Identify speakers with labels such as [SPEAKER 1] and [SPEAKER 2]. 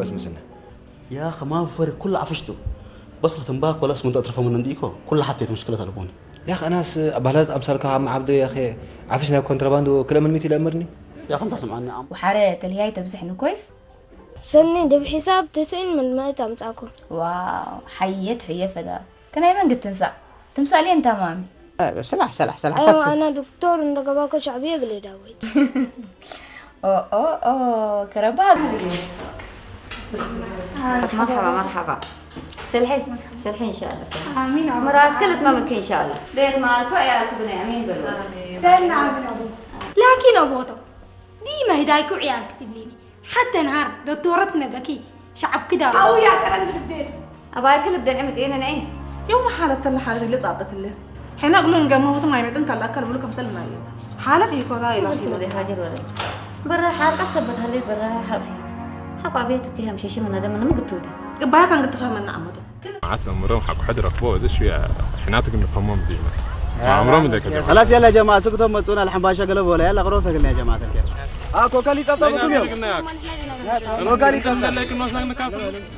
[SPEAKER 1] بس مسنا
[SPEAKER 2] يا أخي ما فرق كل عفشته بصلة تنباك ولا اسمه أطرفه من عنديكو كل حتى مشكلة تلقوني
[SPEAKER 1] يا أخي أناس بهلات أمثالك عم عبده يا أخي عفشنا كونتراباندو كل من ميتي لأمرني
[SPEAKER 2] يا أخي أنت سمعني عم
[SPEAKER 3] وحارات اللي هي تمسحنه كويس
[SPEAKER 4] سني ده بحساب 90% أمساكم
[SPEAKER 3] واو حيت حية فدا كان أيمن قد تنسى لي أنت مامي
[SPEAKER 5] سلاح
[SPEAKER 4] أيوة أنا دكتور إن قباك شعبية قلي داويت
[SPEAKER 3] أوه كرباب
[SPEAKER 6] مرحبا سلحي إن شاء الله آمين مرات كلت ما ممكن إن شاء الله بيت مالكو عيالك بني آمين بلو
[SPEAKER 7] فعلا عامل أبو لكن أبوتو ديما هدايكو عيالك تبليني حتى نهار دكتورتنا ذكي شعب كده أو يا سرند بديت
[SPEAKER 6] أباي كل بدنا نعمل إيه نعين
[SPEAKER 5] يوم حالة الله حالة اللي صعدت الله حين أقولون قاموا وتما يمدن كلا أكل بلوكم سلنا يلا حالة يكون لا إله إلا الله
[SPEAKER 6] هاجر ولا برا حال قصبت هلي برا حافي حقا بيتك يا مشي من هذا من ما قلت ودي
[SPEAKER 5] بايا كان قد تفهم عمته
[SPEAKER 8] عطنا مرام حق حجرك فوق دش فيها حيناتك نفهمهم ديما عمرهم ذاك
[SPEAKER 2] خلاص يلا يا جماعة سكتوا متسونا الحنباشة قلب ولا يلا غروسة قلنا يا جماعة الخير كوكالي تطلع بكم يوم كوكالي تطلع